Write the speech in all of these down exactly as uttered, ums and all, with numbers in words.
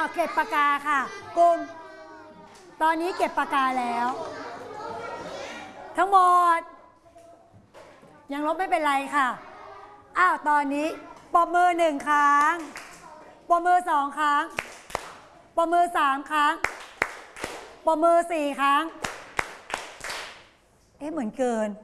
เก็บปากกาค่ะกลุ่มตอนนี้เก็บปากกาแล้ว ทั้งหมดยังลบไม่เป็นไรค่ะอ้าวตอนนี้ปรบมือหนึ่งครั้งปรบมือสองครั้งปรบมือสามครั้งปรบมือสี่ครั้งเอ๊ะเหมือนเกิน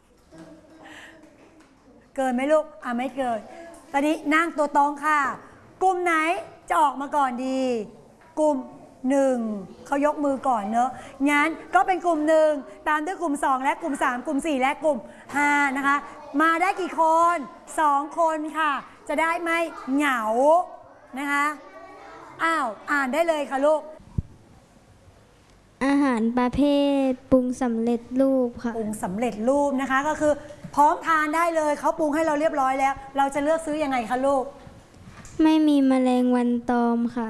เกินไหมลูกอ่ะไม่เกินตอนนี้นั่งตัวตรงค่ะกลุ่มไหนจะออกมาก่อนดีกลุ่มหนึ่งเขายกมือก่อนเนอะงั้นก็เป็นกลุ่มหนึ่งตามด้วยกลุ่มสองและกลุ่มสามกลุ่มสี่และกลุ่มห้านะคะมาได้กี่คนสองคนค่ะจะได้ไม่เหงานะคะอ้าวอ่านได้เลยค่ะลูกอาหารประเภทปรุงสำเร็จรูปค่ะปรุงสำเร็จรูปนะคะก็คือพร้อมทานได้เลยเขาปรุงให้เราเรียบร้อยแล้วเราจะเลือกซื้อยังไงคะลูกไม่มีแมลงวันตอมค่ะ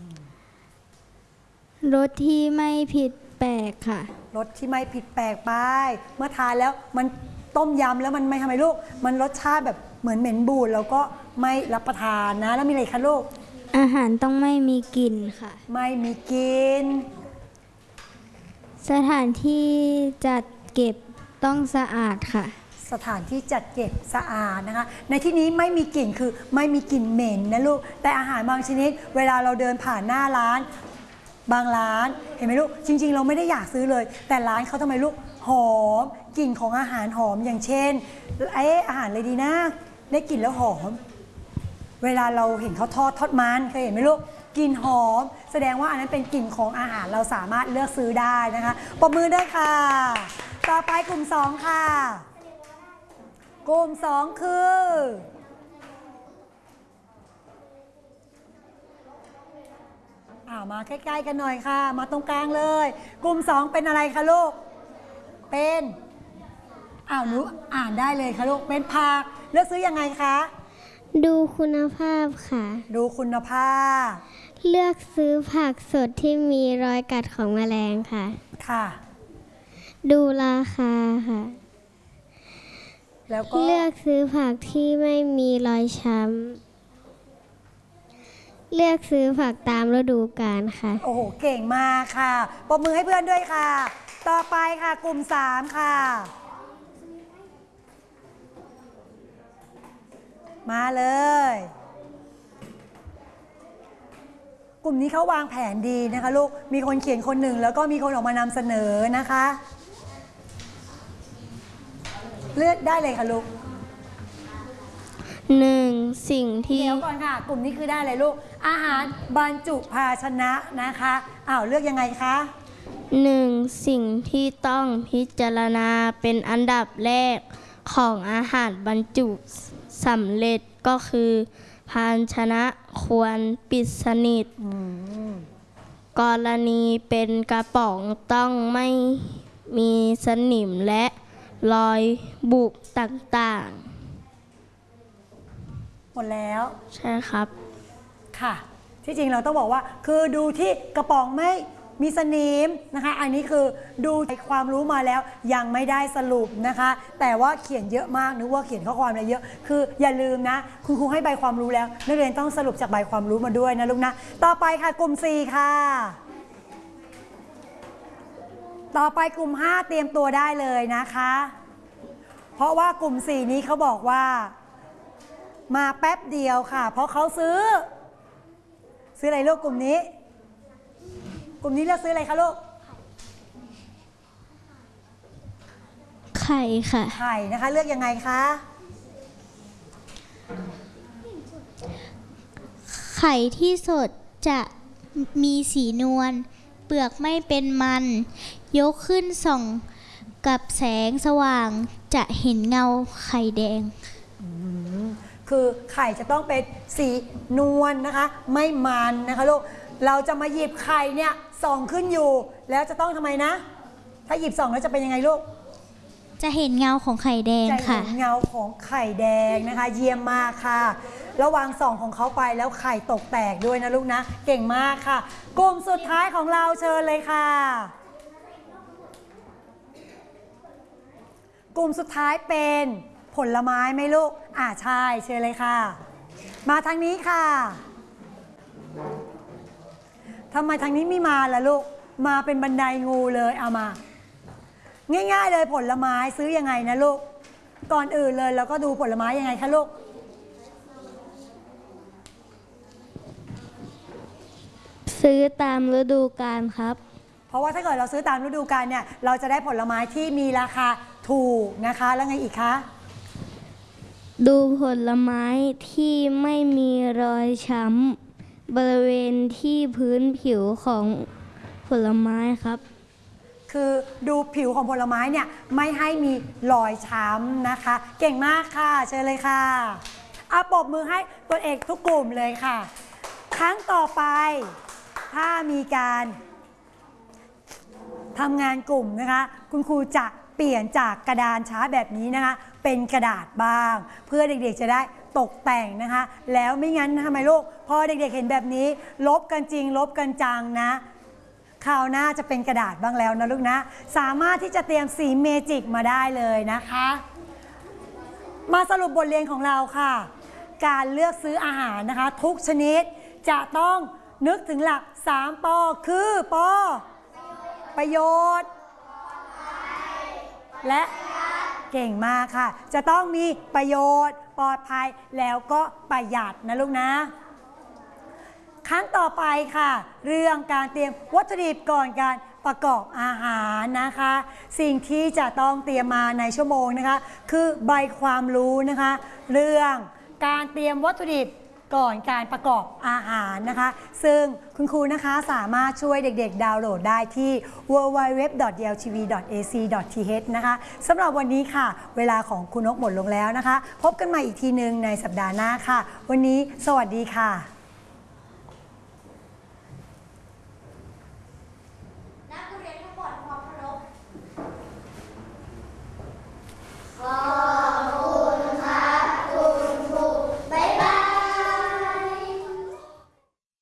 รสที่ไม่ผิดแปลกค่ะรสที่ไม่ผิดแปลกไปเมื่อทานแล้วมันต้มยำแล้วมันไม่ทำไมลูกมันรสชาติแบบเหมือนเหม็นบูดแล้วก็ไม่รับประทานนะแล้วมีอะไรคะลูกอาหารต้องไม่มีกลิ่นค่ะไม่มีกลิ่นสถานที่จัดเก็บต้องสะอาดค่ะสถานที่จัดเก็บสะอาดนะคะในที่นี้ไม่มีกลิ่นคือไม่มีกลิ่นเหม็นนะลูกแต่อาหารบางชนิดเวลาเราเดินผ่านหน้าร้านบางร้านเห็นไหมลูกจริงๆเราไม่ได้อยากซื้อเลยแต่ร้านเขาทำไมลูกหอมกลิ่นของอาหารหอมอย่างเช่นไอ้อาหารเลยดีนะได้กลิ่นแล้วหอมเวลาเราเห็นเขาทอดทอดมันเคยเห็นไหมลูกกลิ่นหอมแสดงว่าอันนั้นเป็นกลิ่นของอาหารเราสามารถเลือกซื้อได้นะคะปรบมือด้วยค่ะต่อไปกลุ่มสองค่ะกลุ่มสองคืออ่ามาใกล้ๆกันหน่อยค่ะมาตรงกลางเลยกลุ่มสองเป็นอะไรคะลูกเป็นอ้าวหนูอ่านได้เลยค่ะลูกเป็นผักเลือกซื้อยังไงคะดูคุณภาพค่ะดูคุณภาพเลือกซื้อผักสดที่มีรอยกัดของแมลงค่ะค่ะดูราคาค่ะแล้วก็เลือกซื้อผักที่ไม่มีรอยช้ำเลือกซื้อผักตามฤดูกาลค่ะโอ้โหเก่งมากค่ะปรบมือให้เพื่อนด้วยค่ะต่อไปค่ะกลุ่มสามค่ะมาเลยกลุ่มนี้เขาวางแผนดีนะคะลูกมีคนเขียนคนหนึ่งแล้วก็มีคนออกมานำเสนอนะคะเลือกได้เลยค่ะลูกหนึ่งสิ่งที่เดี๋ยวก่อนค่ะกลุ่มนี้คือได้เลยลูกอาหารบรรจุภาชนะนะคะอ้าวเลือกยังไงคะหนึ่งสิ่งที่ต้องพิจารณาเป็นอันดับแรกของอาหารบรรจุสำเร็จก็คือภาชนะควรปิดสนิทกรณีเป็นกระป๋องต้องไม่มีสนิมและรอยบุบต่างๆหมดแล้วใช่ครับค่ะที่จริงเราต้องบอกว่าคือดูที่กระป๋องไม่มีสนิมนะคะอันนี้คือดูความรู้มาแล้วยังไม่ได้สรุปนะคะแต่ว่าเขียนเยอะมากนึกว่าเขียนข้อความอะไรเยอะคืออย่าลืมนะคุณครูให้ใบความรู้แล้วนักเรียนต้องสรุปจากใบความรู้มาด้วยนะลูกนะต่อไปค่ะกลุ่มสี่ค่ะต่อไปกลุ่มห้าเตรียมตัวได้เลยนะคะเพราะว่ากลุ่มสี่นี้เขาบอกว่ามาแป๊บเดียวค่ะเพราะเขาซื้อซื้ออะไรลูกกลุ่มนี้กลุ่มนี้เลือกซื้ออะไรคะลูกไข่ค่ะไข่นะคะเลือกยังไงคะไข่ที่สดจะมีสีนวลเปลือกไม่เป็นมันยกขึ้นส่องกับแสงสว่างจะเห็นเงาไข่แดงคือไข่จะต้องเป็นสีนวลนะคะไม่มันนะคะลูกเราจะมาหยิบไข่เนี่ยส่องขึ้นอยู่แล้วจะต้องทำไมนะถ้าหยิบส่องแล้วจะเป็นยังไงลูกจะเห็นเงาของไข่แดงค่ะจะเห็นเงาของไข่แดงนะคะเยี่ยมมากค่ะระวางส่องของเขาไปแล้วไข่ตกแตกด้วยนะลูกนะเก่งมากค่ะกลุ่มสุดท้ายของเราเชิญเลยค่ะกลุ่มสุดท้ายเป็นผลไม้ไหมลูกอ่าใช่เชิญเลยค่ะมาทางนี้ค่ะทำไมทางนี้ไม่มาล่ะลูกมาเป็นบันไดงูเลยเอามาง่ายๆเลยผลไม้ซื้อยังไงนะลูกก่อนอื่นเลยเราก็ดูผลไม้ยังไงคะลูกซื้อตามฤดูกาลครับเพราะว่าถ้าเกิดเราซื้อตามฤดูกาลเนี่ยเราจะได้ผลไม้ที่มีราคาถูกนะคะแล้วไงอีกคะดูผลไม้ที่ไม่มีรอยช้ำบริเวณที่พื้นผิวของผลไม้ครับคือดูผิวของผลไม้เนี่ยไม่ให้มีรอยช้ำนะคะเก่งมากค่ะเชิญเลยค่ะเอาปรบมือให้ตัวเอกทุกกลุ่มเลยค่ะครั้งต่อไปถ้ามีการทำงานกลุ่มนะคะคุณครูจะเปลี่ยนจากกระดานช้าแบบนี้นะคะเป็นกระดาษบ้างเพื่อเด็กๆจะได้ตกแต่งนะคะแล้วไม่งั้นทำไมลูกพอเด็กๆเห็นแบบนี้ลบกันจริงลบกันจังนะคราวหน้าจะเป็นกระดาษบ้างแล้วนะลูกนะสามารถที่จะเตรียมสีเมจิกมาได้เลยนะคะมาสรุปบทเรียนของเราค่ะการเลือกซื้ออาหารนะคะทุกชนิดจะต้องนึกถึงหลักสามปอคือปอประโยชน์และเก่งมากค่ะจะต้องมีประโยชน์ปลอดภัยแล้วก็ประหยัดนะลูกนะครั้งต่อไปค่ะเรื่องการเตรียมวัตถุดิบก่อนการประกอบอาหารนะคะสิ่งที่จะต้องเตรียมมาในชั่วโมงนะคะคือใบความรู้นะคะเรื่องการเตรียมวัตถุดิบก่อนการประกอบอาหารนะคะซึ่งคุณครูนะคะสามารถช่วยเด็กๆดาวน์โหลดได้ที่ ดับเบิลยู ดับเบิลยู ดับเบิลยู ดอท ดี แอล ที วี ดอท เอ ซี ดอท ที เอช นะคะสำหรับวันนี้ค่ะเวลาของคุณนกหมดลงแล้วนะคะพบกันใหม่อีกทีหนึ่งในสัปดาห์หน้าค่ะวันนี้สวัสดีค่ะ